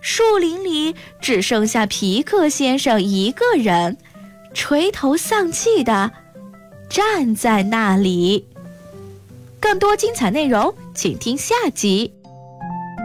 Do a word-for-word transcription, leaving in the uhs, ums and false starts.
树林里只剩下皮克先生一个人，垂头丧气地站在那里。更多精彩内容，请听下集。